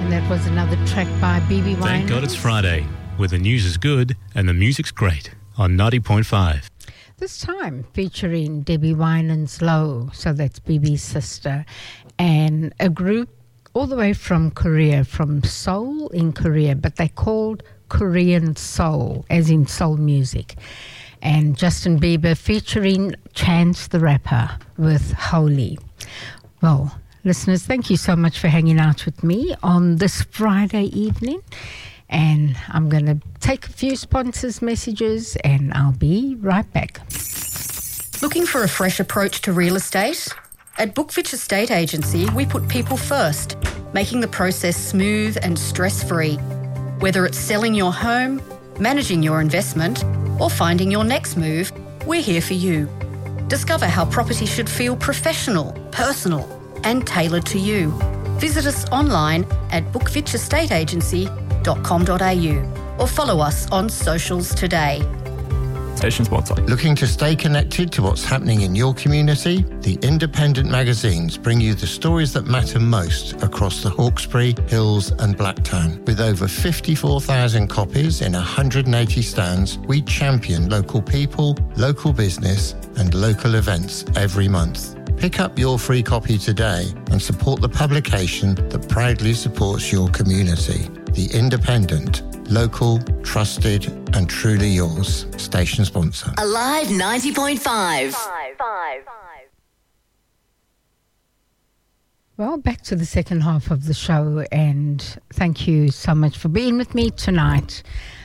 That was another track by BB Winans. Thank God it's Friday, where the news is good and the music's great on 90.5. This time featuring Debbie Winans Lowe, so that's BB's sister, and a group all the way from Korea, from Seoul in Korea, but they called Korean Soul, as in soul music. And Justin Bieber featuring Chance the Rapper with Holy. Well, listeners, thank you so much for hanging out with me on this Friday evening. And I'm going to take a few sponsors' messages and I'll be right back. Looking for a fresh approach to real estate? At Bookfitch Estate Agency, we put people first, making the process smooth and stress-free. Whether it's selling your home, managing your investment, or finding your next move, we're here for you. Discover how property should feel professional, personal, and tailored to you. Visit us online at bookfitchestateagency.com.au or follow us on socials today. Station sponsor. Looking to stay connected to what's happening in your community? The Independent magazines bring you the stories that matter most across the Hawkesbury, Hills and Blacktown. With over 54,000 copies in 180 stands, we champion local people, local business and local events every month. Pick up your free copy today and support the publication that proudly supports your community. The Independent. Local, trusted and truly yours. Station sponsor. Alive 90.5. Well, back to the second half of the show, and thank you so much for being with me tonight.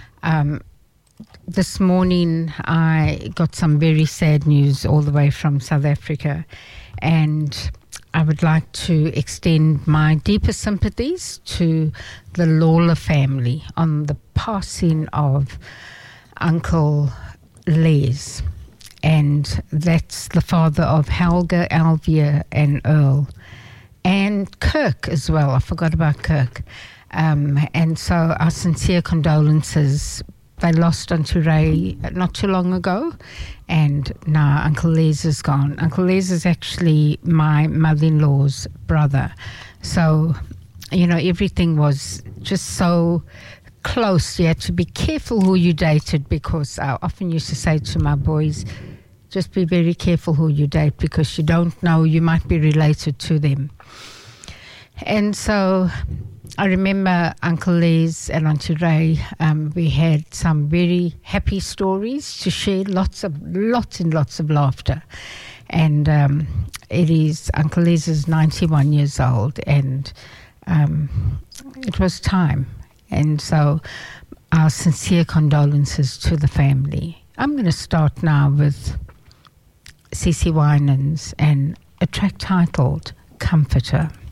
This morning I got some very sad news all the way from South Africa, and I would like to extend my deepest sympathies to the Lawler family on the passing of Uncle Les. And that's the father of Helga, Alvia and Earl. And Kirk as well. I forgot about Kirk. And so our sincere condolences. They lost Auntie Ray not too long ago, and now Uncle Les is gone. Uncle Les is actually my mother-in-law's brother. So, you know, everything was just so close. You had to be careful who you dated, because I often used to say to my boys, just be very careful who you date, because you don't know, you might be related to them. And so I remember Uncle Les and Auntie Ray, we had some very happy stories to share, lots and lots of laughter. And it is, Uncle Les is 91 years old, and it was time. And so our sincere condolences to the family. I'm going to start now with CeCe Winans and a track titled Comforter.